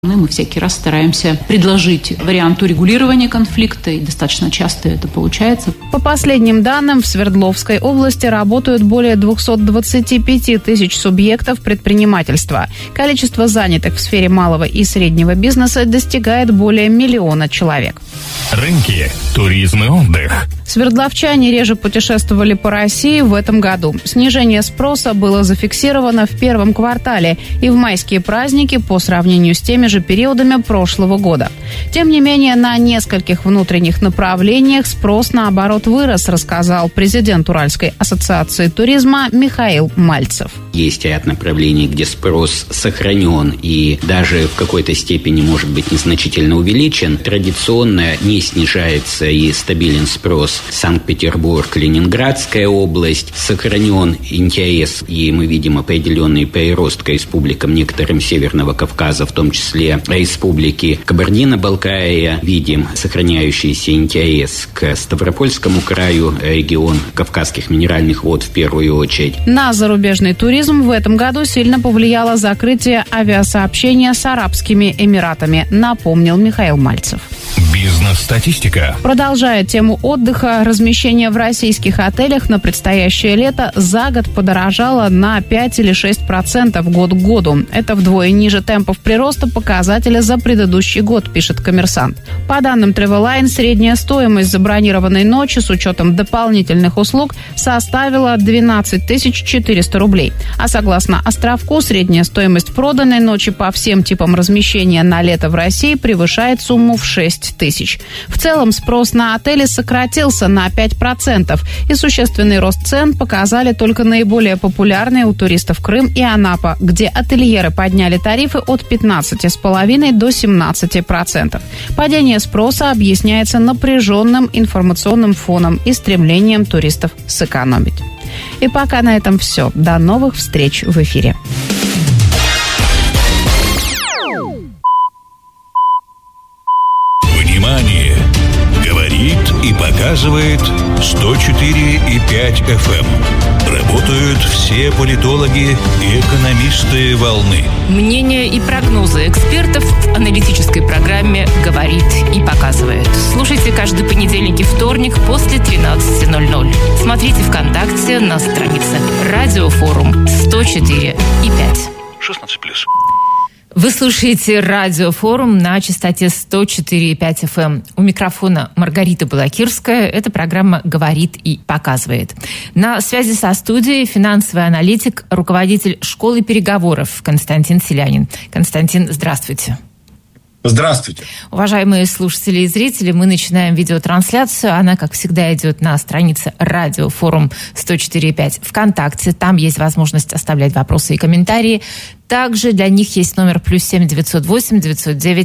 Мы всякий раз стараемся предложить вариант урегулирования конфликта, и достаточно часто это получается. По последним данным, в Свердловской области работают более 225 тысяч субъектов предпринимательства. Количество занятых в сфере малого и среднего бизнеса достигает более 1 миллиона человек. Рынки, туризм и отдых. Свердловчане реже путешествовали по России в этом году. Снижение спроса было зафиксировано в первом квартале и в майские праздники по сравнению с теми же периодами прошлого года. Тем не менее, на нескольких внутренних направлениях спрос, наоборот, вырос, рассказал президент Уральской ассоциации туризма Михаил Мальцев. Есть ряд направлений, где спрос сохранен и даже в какой-то степени, может быть, незначительно увеличен. Традиционно не снижается и стабилен спрос Санкт-Петербург, Ленинградская область. Сохранен интерес, и мы видим определенный прирост к республикам некоторым Северного Кавказа, в том числе республики Кабардино-Балкария. Видим сохраняющийся интерес к Ставропольскому краю, регион Кавказских минеральных вод в первую очередь. На зарубежный туризм в этом году сильно повлияло закрытие авиасообщения с Арабскими Эмиратами, напомнил Михаил Мальцев. Бизнес-статистика. Продолжая тему отдыха, размещение в российских отелях на предстоящее лето за год подорожало на 5 или 6% год к году. Это вдвое ниже темпов прироста показателя за предыдущий год, пишет «Коммерсант». По данным Travelline, средняя стоимость забронированной ночи с учетом дополнительных услуг составила 12 400 рублей. А согласно «Островку», средняя стоимость проданной ночи по всем типам размещения на лето в России превышает сумму в 6 тысяч. В целом спрос на отели сократился на 5%, и существенный рост цен показали только наиболее популярные у туристов Крым и Анапа, где ательеры подняли тарифы от 15,5% до 17%. Падение спроса объясняется напряженным информационным фоном и стремлением туристов сэкономить. И пока на этом все. До новых встреч в эфире. Внимание! Говорит и показывает 104,5 FM. Работают все политологи и экономисты волны. Мнения и прогнозы экспертов в аналитической программе «Говорит и показывает». Слушайте каждый понедельник и вторник после 13:00. Смотрите ВКонтакте на странице «Радиофорум 104,5». 16+. Вы слушаете «Радиофорум» на частоте 104,5 FM. У микрофона Маргарита Балакирская. Эта программа «Говорит и показывает». На связи со студией финансовый аналитик, руководитель школы переговоров Константин Селянин. Константин, здравствуйте. Здравствуйте. Уважаемые слушатели и зрители, мы начинаем видеотрансляцию. Она, как всегда, идет на странице «Радиофорум 104,5» ВКонтакте. Там есть возможность оставлять вопросы и комментарии. Также для них есть номер +7 908 909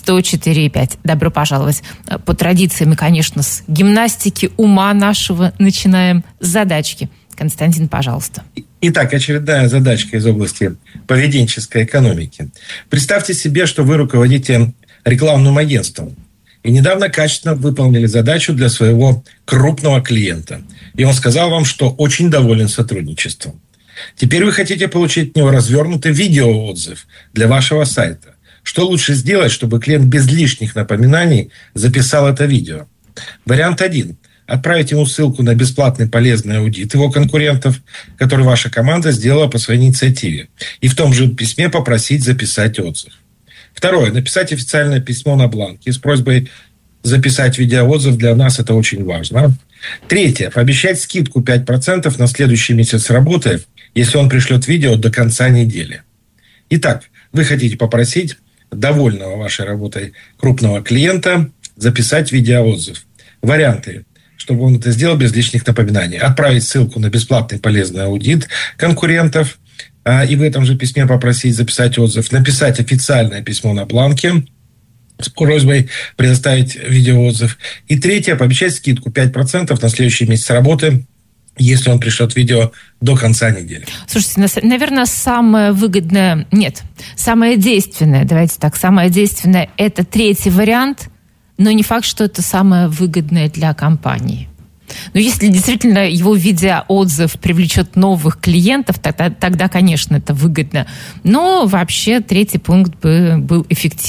104,5. Добро пожаловать. По традиции мы, конечно, с гимнастики ума нашего начинаем с задачки. Константин, пожалуйста. Итак, очередная задачка из области поведенческой экономики. Представьте себе, что вы руководите рекламным агентством и недавно качественно выполнили задачу для своего крупного клиента. И он сказал вам, что очень доволен сотрудничеством. Теперь вы хотите получить от него развернутый видеоотзыв для вашего сайта. Что лучше сделать, чтобы клиент без лишних напоминаний записал это видео? Вариант 1. Отправить ему ссылку на бесплатный полезный аудит его конкурентов, который ваша команда сделала по своей инициативе. И в том же письме попросить записать отзыв. Второе. Написать официальное письмо на бланке с просьбой записать видеоотзыв. Для нас это очень важно. Третье. Пообещать скидку 5% на следующий месяц работы, если он пришлет видео до конца недели. Итак, вы хотите попросить довольного вашей работой крупного клиента записать видеоотзыв. Варианты, чтобы он это сделал без лишних напоминаний. Отправить ссылку на бесплатный полезный аудит конкурентов и в этом же письме попросить записать отзыв. Написать официальное письмо на бланке с просьбой предоставить видеоотзыв. И третье, пообещать скидку 5% на следующий месяц работы, если он пришлет видео до конца недели. Слушайте, наверное, самое выгодное... Нет, самое действенное, давайте так, самое действенное – это третий вариант, но не факт, что это самое выгодное для компании. Но если действительно его видеоотзыв привлечет новых клиентов, тогда, конечно, это выгодно. Но вообще третий пункт бы был эффективным.